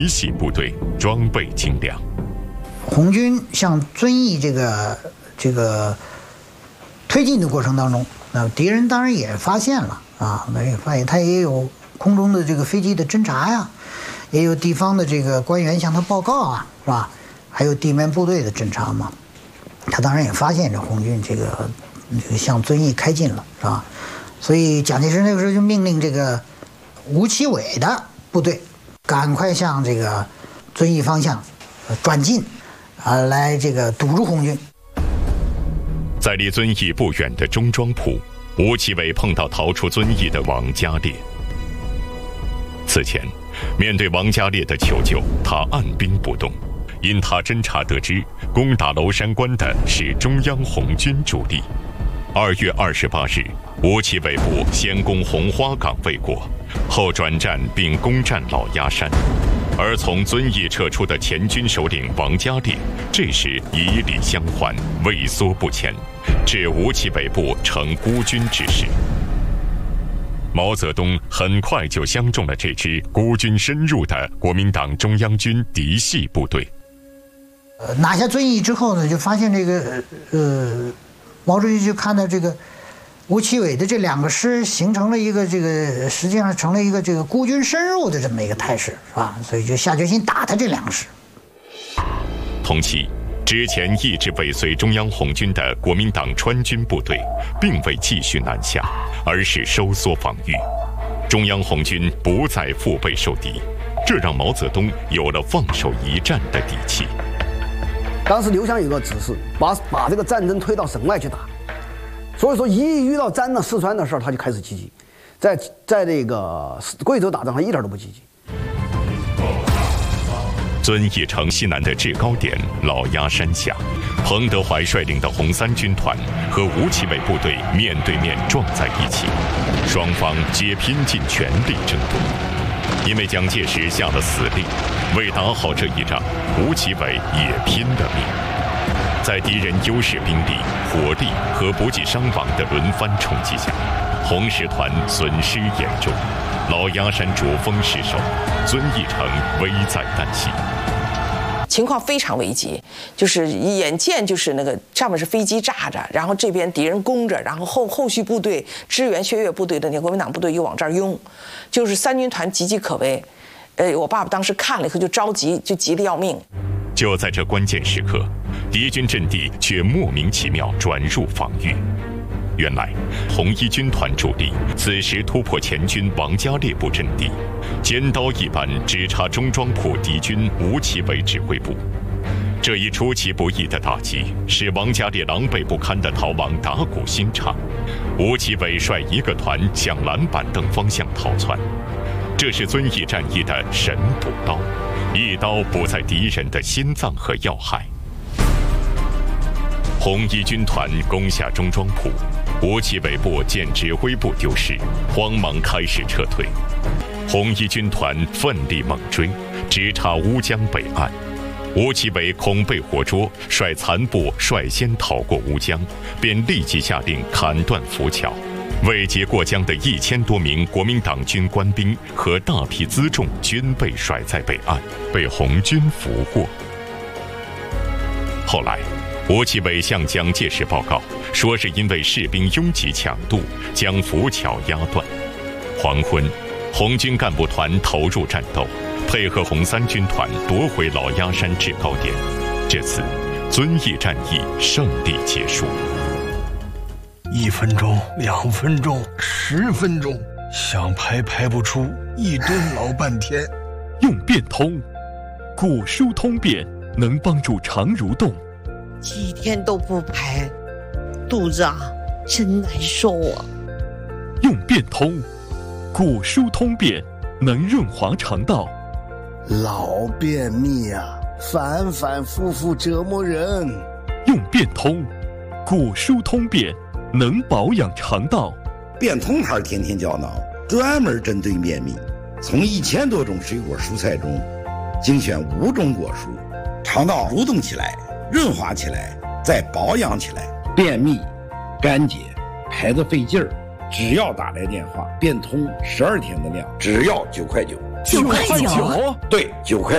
嫡系部队装备精良。 红军向遵义这个推进的过程当中，那敌人当然也发现了啊，也发现他也有空中的这个飞机的侦察呀，也有地方的这个官员向他报告啊，是吧？还有地面部队的侦察嘛，他当然也发现这红军这个向遵义开进了，是吧？所以蒋介石那个时候就命令这个吴奇伟的部队赶快向这个遵义方向转进，来这个堵住红军。 在离遵义不远的中庄铺，吴奇伟碰到逃出遵义的王家烈。此前，面对王家烈的求救，他按兵不动，因他侦察得知攻打娄山关的是中央红军主力。2月28日，吴奇伟部先攻红花岗未果，后转战并攻占老鸭山。而从遵义撤出的前军首领王家烈，这时以礼相还，畏缩不前，致吴奇伟部成孤军之势。毛泽东很快就相中了这支孤军深入的国民党中央军嫡系部队。 拿下遵义之后呢，就发现这个毛主席就看到这个吴奇伟的这2个师形成了一个实际上成了一个这个孤军深入的这么一个态势，是吧？所以就下决心打他这2个师。 同期，之前一直尾随中央红军的国民党川军部队，并未继续南下，而是收缩防御。中央红军不再腹背受敌，这让毛泽东有了放手一战的底气。 当时刘湘有个指示，把这个战争推到省外去打。所以说，一遇到沾了四川的事儿，他就开始积极。在这个贵州打仗，他一点都不积极。 遵义城西南的制高点老鸭山下，彭德怀率领的红三军团和吴奇伟部队面对面撞在一起，双方皆拼尽全力争夺。因为蒋介石下了死令，为打好这一仗，吴奇伟也拼了命。在敌人优势兵力、火力和不计伤亡的轮番冲击下，红十团损失严重，老鸭山主峰失守，遵义城危在旦夕。 情况非常危急，就是眼见就是那个上面是飞机炸着，然后这边敌人攻着，然后后续部队支援薛岳部队的那个国民党部队又往这儿拥，就是三军团岌岌可危。我爸爸当时看了以后就着急，就急得要命。 就在这关键时刻，敌军阵地却莫名其妙转入防御。原来，红一军团主力此时突破前军王家烈部阵地，尖刀一般直插中庄铺敌军吴奇伟指挥部。这一出其不意的打击，使王家烈狼狈不堪的逃亡打鼓心肠。吴奇伟率一个团向蓝板凳方向逃窜。这是遵义战役的神补刀，一刀补在敌人的心脏和要害。红一军团攻下中庄铺，吴奇伟部见指挥部丢失，慌忙开始撤退。红一军团奋力猛追，直插乌江北岸。吴奇伟恐被活捉，率残部率先逃过乌江，便立即下令砍断浮桥。未劫过江的1000多名国民党军官兵和大批辎重均被甩在北岸，被红军俘获。后来，吴奇伟向蒋介石报告，说是因为士兵拥挤抢渡，将浮桥压断。黄昏，红军干部团投入战斗，配合红三军团夺回老鸭山制高点。这次，遵义战役胜利结束。 1分钟、2分钟、10分钟，想排不出，一顿老半天。 用变通，古书通便能帮助肠蠕动。 几天都不排，肚子真难受啊。 用变通，古书通便能润滑肠道。 老便秘反反复复折磨人。 用变通，古书通便能保养肠道。 变通牌天天胶囊专门针对便秘，从1000多种水果蔬菜中精选5种果蔬，肠道蠕动起来，润滑起来，再保养起来。便秘、干结、排得费劲儿，只要打来电话，变通12天的量，只要9块9。 9块9？ 对，9块。